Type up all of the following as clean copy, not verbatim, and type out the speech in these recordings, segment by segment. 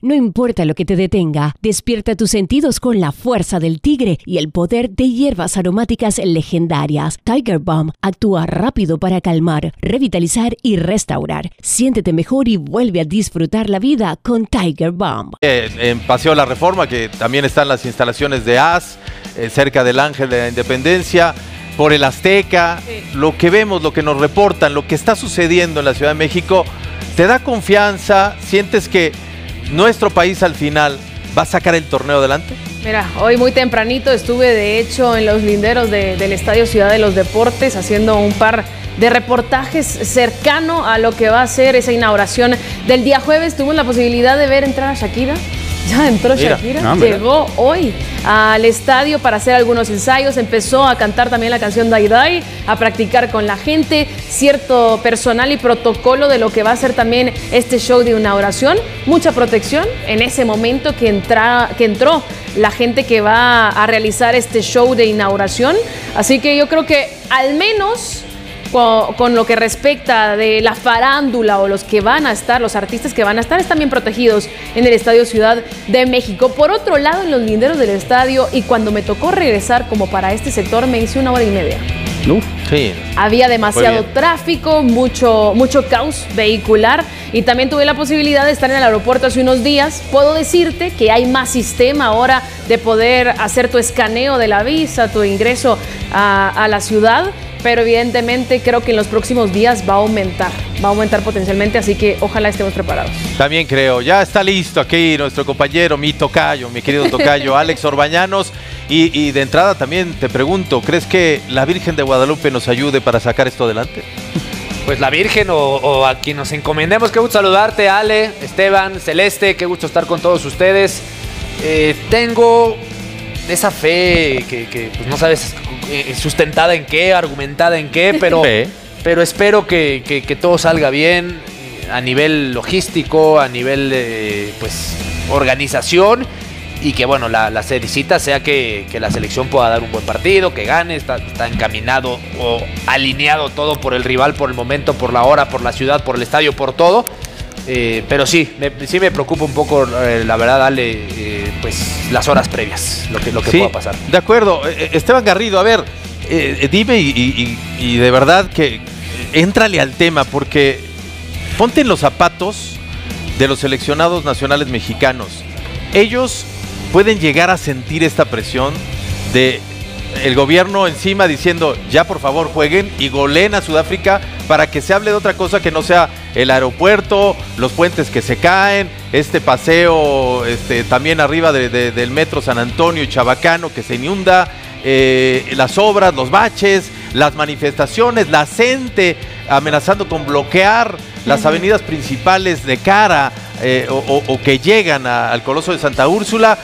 No importa lo que te detenga, despierta tus sentidos con la fuerza del tigre y el poder de hierbas aromáticas legendarias. Tiger Balm actúa rápido para calmar, revitalizar y restaurar. Siéntete mejor y vuelve a disfrutar la vida con Tiger Balm. En Paseo La Reforma, que también están las instalaciones de AS, cerca del Ángel de la Independencia, por el Azteca, lo que vemos, lo que nos reportan, lo que está sucediendo en la Ciudad de México, ¿te da confianza? ¿Sientes que nuestro país al final va a sacar el torneo adelante? Mira, hoy muy tempranito estuve de hecho en los linderos del Estadio Ciudad de los Deportes haciendo un par de reportajes cercano a lo que va a ser esa inauguración del día jueves. Tuvimos la posibilidad de ver entrar a Shakira. Ya entró Shakira, llegó hoy al estadio para hacer algunos ensayos, empezó a cantar también la canción Dai Dai, a practicar con la gente, cierto personal y protocolo de lo que va a ser también este show de inauguración, mucha protección en ese momento que entró la gente que va a realizar este show de inauguración, así que yo creo que al menos con lo que respecta de la farándula o los que van a estar, los artistas que van a estar, están bien protegidos en el Estadio Ciudad de México. Por otro lado, en los linderos del estadio, y cuando me tocó regresar como para este sector, me hice 1 hora y media. Sí. Había demasiado tráfico, mucho caos vehicular, y también tuve la posibilidad de estar en el aeropuerto hace unos días. Puedo decirte que hay más sistema ahora de poder hacer tu escaneo de la visa, tu ingreso a la ciudad, pero evidentemente creo que en los próximos días va a aumentar potencialmente, así que ojalá estemos preparados. También creo, ya está listo aquí nuestro compañero, mi tocayo, mi querido tocayo, Alex Orbañanos, y de entrada también te pregunto, ¿crees que la Virgen de Guadalupe nos ayude para sacar esto adelante? Pues la Virgen o a quien nos encomendemos. Qué gusto saludarte, Ale, Esteban, Celeste, qué gusto estar con todos ustedes. Tengo esa fe que pues no sabes sustentada en qué, argumentada en qué, pero espero que todo salga bien a nivel logístico, a nivel pues organización, y que bueno, la cita sea que la selección pueda dar un buen partido, que gane, está encaminado o alineado todo por el rival, por el momento, por la hora, por la ciudad, por el estadio, por todo. Pero sí me preocupa un poco, la verdad, Ale, pues las horas previas, lo que pueda pasar. De acuerdo. Esteban Garrido, a ver, dime y de verdad que éntrale al tema, porque ponte en los zapatos de los seleccionados nacionales mexicanos. Ellos pueden llegar a sentir esta presión de el gobierno encima diciendo ya por favor jueguen y goleen a Sudáfrica, para que se hable de otra cosa que no sea el aeropuerto, los puentes que se caen, este paseo también arriba del metro San Antonio y Chabacano que se inunda, las obras, los baches, las manifestaciones, la gente amenazando con bloquear las avenidas principales de cara o que llegan al Coloso de Santa Úrsula,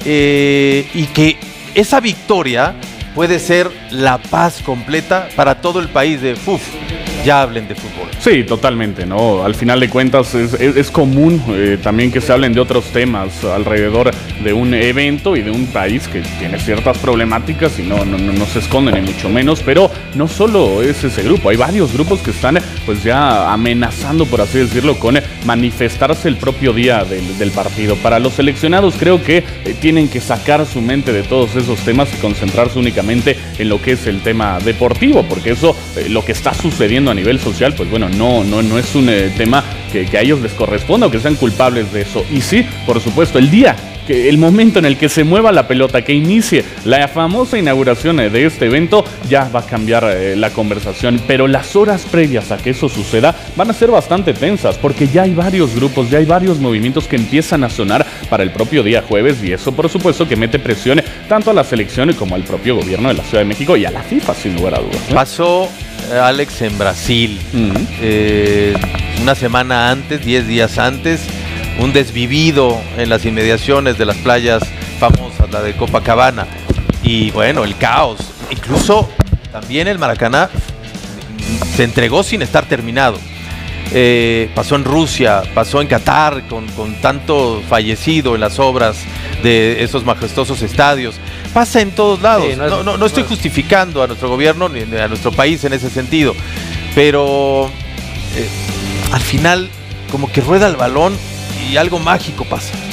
y que esa victoria puede ser la paz completa para todo el país ya hablen de fútbol. Sí, totalmente, ¿no? Al final de cuentas es común también que se hablen de otros temas alrededor de un evento y de un país que tiene ciertas problemáticas y no se esconden ni mucho menos, pero no solo es ese grupo, hay varios grupos que están pues ya amenazando, por así decirlo, con manifestarse el propio día del partido. Para los seleccionados creo que tienen que sacar su mente de todos esos temas y concentrarse únicamente en lo que es el tema deportivo, porque eso, lo que está sucediendo a nivel social, pues bueno, no es un tema que a ellos les corresponda o que sean culpables de eso. Y sí, por supuesto, el momento en el que se mueva la pelota, que inicie la famosa inauguración de este evento, ya va a cambiar la conversación, pero las horas previas a que eso suceda van a ser bastante tensas, porque ya hay varios grupos, ya hay varios movimientos que empiezan a sonar para el propio día jueves, y eso por supuesto que mete presión tanto a la selección como al propio gobierno de la Ciudad de México y a la FIFA, sin lugar a dudas, ¿no? Pasó, Alex, en Brasil, una semana antes, 10 días antes, un desvivido en las inmediaciones de las playas famosas, la de Copacabana, y bueno, el caos, incluso también el Maracaná se entregó sin estar terminado. Pasó en Rusia, pasó en Qatar con tanto fallecido en las obras de esos majestuosos estadios. Pasa en todos lados. Sí, no estoy justificando a nuestro gobierno ni a nuestro país en ese sentido, pero al final como que rueda el balón y algo mágico pasa.